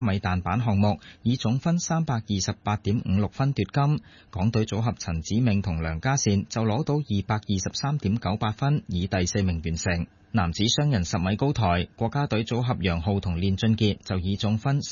米彈板項目以總分328.56分奪金，港隊組合陳子銘同梁家善就攞到223.98分，以第4名完成。男子雙人10米高台，國家隊組合楊昊同練俊傑就以總分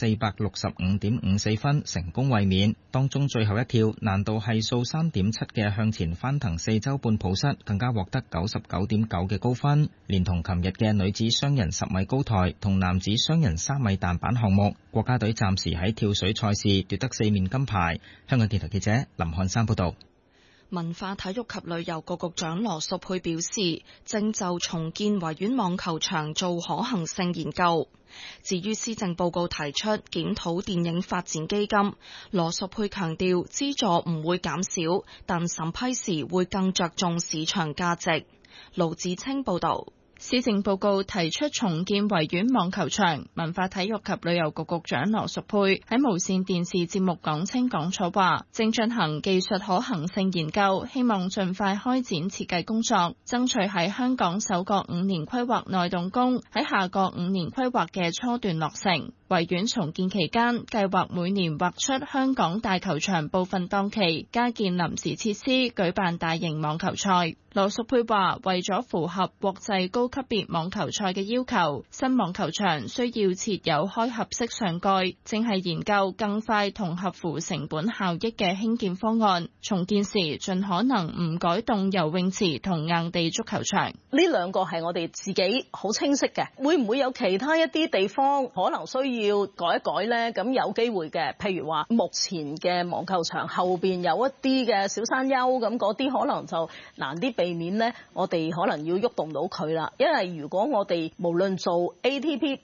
465.54分成功衛冕。當中最後一跳難度係數3.7嘅向前翻騰4周半抱膝，更加獲得99.9嘅高分。連同琴日嘅女子雙人10米高台同男子雙人3米彈板項目，國家隊暫時喺跳水賽事奪得4面金牌。香港電台記者林漢山報道。 文化體育及旅遊局局長羅淑佩表示，正就重建維園網球場做可行性研究。至於施政報告提出檢討電影發展基金，羅淑佩強調資助唔會減少，但審批時會更着重市場價值。盧子清報導。 施政報告提出重建維園網球場，文化體育及旅遊局局長羅淑佩喺無線電視節目講清講楚話，正進行技術可行性研究，希望盡快開展設計工作，爭取喺香港首個5年規劃內動工，喺下個5年規劃嘅初段落成。維園重建期間，計劃每年劃出香港大球場部分檔期，加建臨時設施，舉辦大型網球賽。羅淑佩話，為咗符合國際高級別網球賽嘅要求，新網球場需要設有開合式上蓋，正係研究更快同合乎成本效益嘅興建方案。重建時盡可能唔改動游泳池同硬地足球場。 呢兩個係我哋自己好清晰嘅，會唔會有其他一啲地方可能需要改一改呢？咁有機會嘅，譬如話目前嘅網球場後邊有一啲嘅小山丘，咁嗰啲可能就難啲避免呢，我哋可能要喐動到佢啦。因為如果我哋無論做 ATP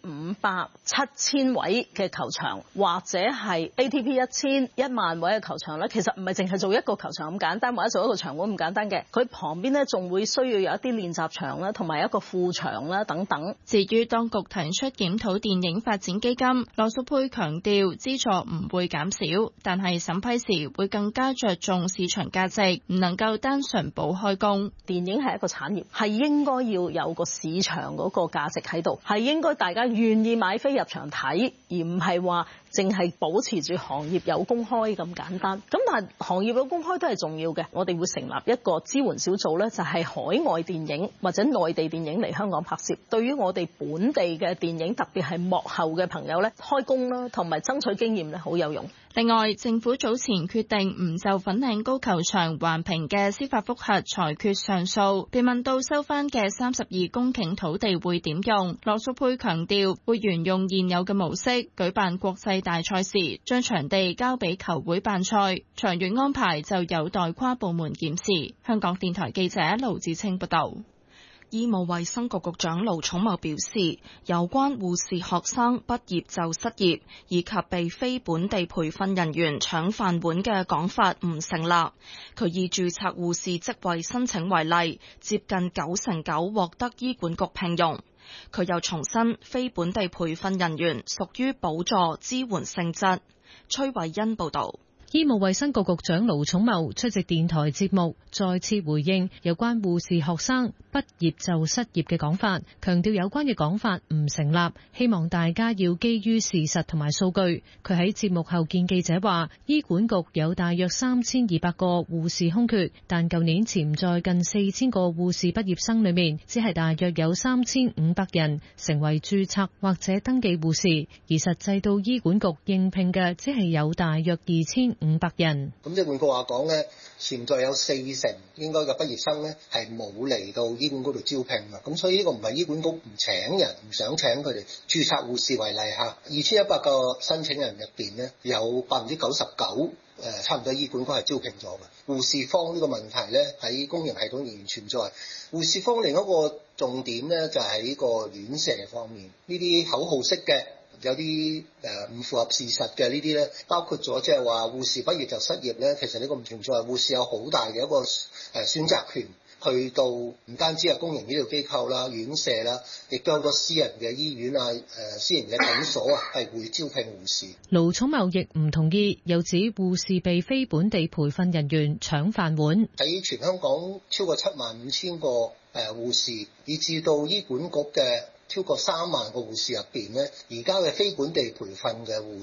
500、7000位嘅球場，或者係 ATP 1000、10000位嘅球場咧，其實唔係淨係做一個球場咁簡單，或者做一個場館咁簡單嘅。佢旁邊呢，仲會需要有一啲練習場啦，同埋一個副場啦等等。 至於當局提出檢討電影發展基金，羅淑佩強調資助唔會減少，但係審批時會更加着重市場價值，唔能夠單純補開工。 電影係一個產業，係應該要有個市場嗰個價值喺度，係應該大家願意買飛入場睇，而唔係話淨係保持住行業有公開咁簡單。咁但係行業有公開都係重要嘅，我哋會成立一個支援小組呢，就係海外電影或者內地電影嚟香港拍攝，對於我哋本地嘅電影，特別係幕後嘅朋友呢，開工啦，同埋爭取經驗呢，好有用。 另外，政府早前決定唔就粉嶺高球場環評嘅司法覆核裁決上訴，被問到收翻嘅32公頃土地會點用，羅淑佩強調會沿用現有嘅模式舉辦國際大賽事，將場地交俾球會辦賽，長遠安排就有待跨部門檢視。香港電台記者盧子清報道。 醫務衛生局局長盧寵茂表示，有關護士學生畢業就失業，以及被非本地培訓人員搶飯碗嘅講法唔成立。佢以註冊護士職位申請為例，接近99%獲得醫管局聘用。佢又重申，非本地培訓人員屬於補助支援性質。崔慧欣報道。 醫務衛生局局長盧寵茂出席電台節目，再次回應有關護士學生畢業就失業嘅講法，強調有關嘅講法唔成立，希望大家要基於事實同埋數據。佢喺節目後見記者話，醫管局有大約3200個護士空缺，但舊年潛在近4000個護士畢業生裏面，只係大約有3500人成為註冊或者登記護士，而實際到醫管局應聘嘅只係有大約2500人。 咁即係換句話講咧，潛在有40%應該嘅畢業生咧係冇嚟到醫管局度招聘㗎。咁所以呢個唔係醫管局唔請人，唔想請佢哋註冊護士為例嚇，2100個申請人入邊咧有99%差唔多醫管局係招聘咗嘅。護士荒呢個問題咧喺公營系統仍然存在。護士荒另一個重點咧就係呢個院舍方面，呢啲口號式嘅。有啲唔符合事實嘅呢啲咧，包括咗即係話護士畢業就失業咧，其實呢個唔存在。護士有好大嘅一個選擇權，去到唔單止係公營醫療機構啦、院舍啦，亦都有好多私人嘅醫院啊、私人嘅診所啊，係會招聘護士。 盧寵茂亦唔同意，又指護士被非本地培訓人員搶飯碗。 喺全香港超過75000個護士，以至到醫管局嘅超過3萬個護士入邊咧，而家嘅非本地培訓嘅護